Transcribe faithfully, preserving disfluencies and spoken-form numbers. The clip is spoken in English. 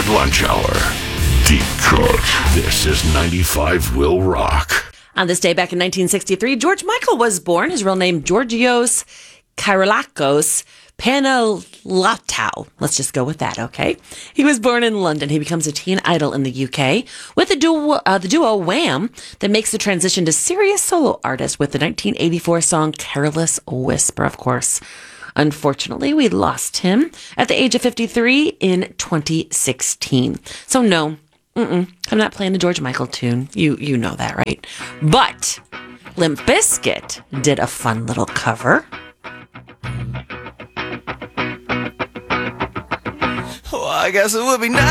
Lunch Hour. Deep Cut. This is ninety-five Will Rock. On this day back in nineteen sixty-three, George Michael was born. His real name, Georgios Kyriakos Panalatau. Let's just go with that, okay? He was born in London. He becomes a teen idol in the U K with the duo, uh, the duo Wham that makes the transition to serious solo artist with the nineteen eighty-four song Careless Whisper, of course. Unfortunately, we lost him at the age of fifty-three in twenty sixteen. So no, mm-mm, I'm not playing the George Michael tune. You you know that, right? But Limp Bizkit did a fun little cover. Well, I guess it would be nice.